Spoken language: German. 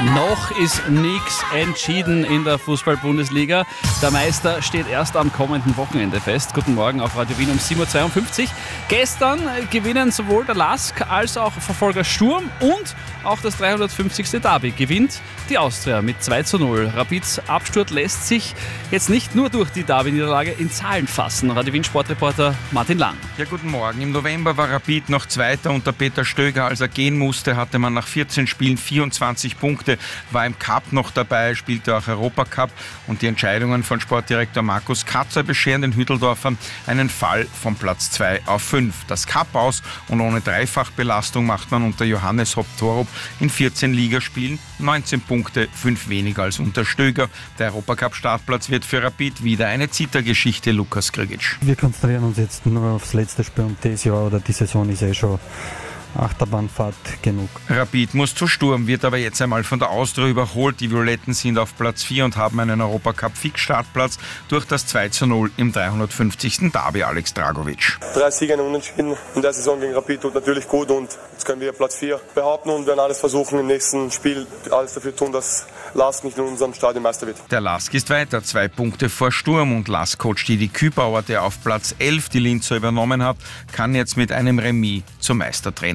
Noch ist nichts entschieden in der Fußball-Bundesliga. Der Meister steht erst am kommenden Wochenende fest. Guten Morgen auf Radio Wien um 7.52 Uhr. Gestern gewinnen sowohl der LASK als auch Verfolger Sturm und auch das 350. Derby gewinnt die Austria mit 2:0. Rapids Absturz lässt sich jetzt nicht nur durch die Derby-Niederlage in Zahlen fassen. Radio Wien Sportreporter Martin Lang. Ja, guten Morgen. Im November war Rapid noch Zweiter unter Peter Stöger. Als er gehen musste, hatte man nach 14 Spielen 24 Punkte, war im Cup noch dabei, spielte auch Europacup und die Entscheidungen von Sportdirektor Markus Katzer bescheren den Hütteldorfern einen Fall von Platz 2 auf 5. Das Cup aus und ohne Dreifachbelastung macht man unter Johannes Hopp-Torup in 14 Ligaspielen 19 Punkte, 5 weniger als unter Stöger. Der Europacup-Startplatz wird für Rapid wieder eine Zittergeschichte. Lukas Krigic. Wir konzentrieren uns jetzt nur aufs letzte Spiel und das Jahr oder die Saison ist schon Achterbahnfahrt genug. Rapid muss zu Sturm, wird aber jetzt einmal von der Austria überholt. Die Violetten sind auf Platz 4 und haben einen Europacup-Fix-Startplatz durch das 2:0 im 350. Derby. Alex Dragovic. 3 Siege Unentschieden in der Saison gegen Rapid tut natürlich gut und jetzt können wir Platz 4 behaupten und werden alles versuchen, im nächsten Spiel alles dafür tun, dass LASK nicht in unserem Stadion Meister wird. Der LASK ist weiter, 2 Punkte vor Sturm und LASK-Coach Didi Kübauer, der auf Platz 11 die Linzer übernommen hat, kann jetzt mit einem Remis zum Meistertrainer